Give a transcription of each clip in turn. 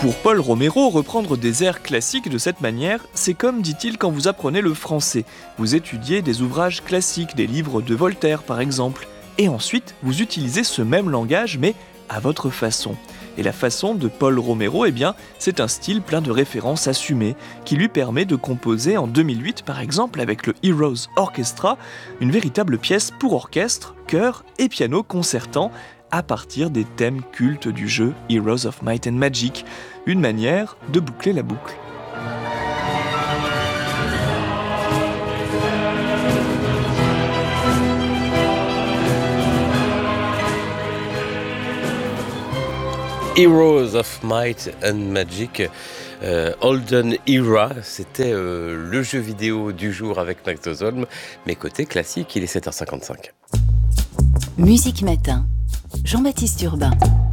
Pour Paul Romero, reprendre des airs classiques de cette manière, c'est comme, dit-il, quand vous apprenez le français. Vous étudiez des ouvrages classiques, des livres de Voltaire par exemple, et ensuite vous utilisez ce même langage mais à votre façon. Et la façon de Paul Romero, c'est un style plein de références assumées, qui lui permet de composer en 2008 par exemple avec le Heroes Orchestra, une véritable pièce pour orchestre, chœur et piano concertant, à partir des thèmes cultes du jeu Heroes of Might and Magic, une manière de boucler la boucle. Heroes of Might and Magic, Olden Era, c'était le jeu vidéo du jour avec Max Dozholm, mais côté classique, il est 7h55. Musique Matin, Jean-Baptiste Urbain.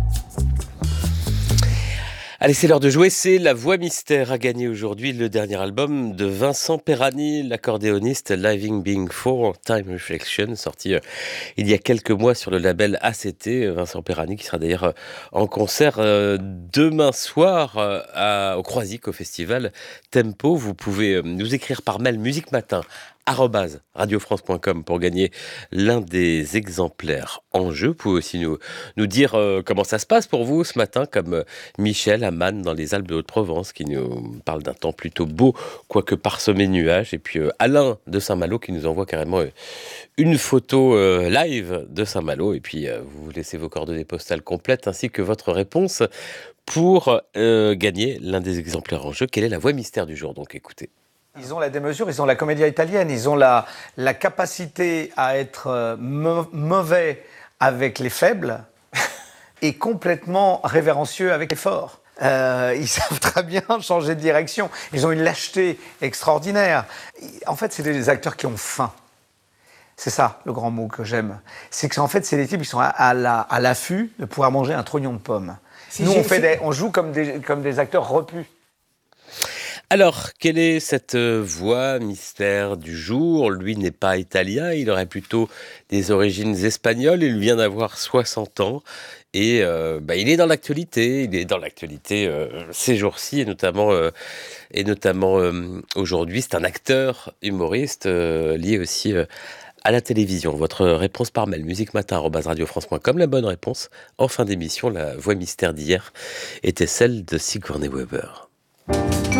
Allez, c'est l'heure de jouer, c'est La Voix Mystère à gagner aujourd'hui, le dernier album de Vincent Perani, l'accordéoniste Living Being 4 Time Reflection, sorti il y a quelques mois sur le label ACT. Vincent Perani qui sera d'ailleurs en concert demain soir au Croisic, au festival Tempo. Vous pouvez nous écrire par mail musiquematin@radiofrance.com pour gagner l'un des exemplaires en jeu. Vous pouvez aussi nous dire comment ça se passe pour vous ce matin, comme Michel à Mannes dans les Alpes de Haute-Provence qui nous parle d'un temps plutôt beau, quoique parsemé de nuages. Et puis Alain de Saint-Malo qui nous envoie carrément une photo live de Saint-Malo. Et puis vous laissez vos coordonnées postales complètes ainsi que votre réponse pour gagner l'un des exemplaires en jeu. Quelle est la voix mystère du jour? Donc écoutez. Ils ont la démesure, ils ont la commedia italienne, ils ont la capacité à être mauvais avec les faibles et complètement révérencieux avec les forts. Ils savent très bien changer de direction. Ils ont une lâcheté extraordinaire. En fait, c'est des acteurs qui ont faim. C'est ça, le grand mot que j'aime. C'est qu'en fait, c'est des types qui sont à l'affût de pouvoir manger un trognon de pommes. Nous, on joue comme des acteurs repus. Alors, quelle est cette voix mystère du jour? Lui n'est pas italien, il aurait plutôt des origines espagnoles, il vient d'avoir 60 ans et il est dans l'actualité, ces jours-ci et notamment aujourd'hui. C'est un acteur humoriste lié aussi à la télévision. Votre réponse par mail musiquematin@radiofrance.com. La bonne réponse en fin d'émission, la voix mystère d'hier était celle de Sigourney Weaver.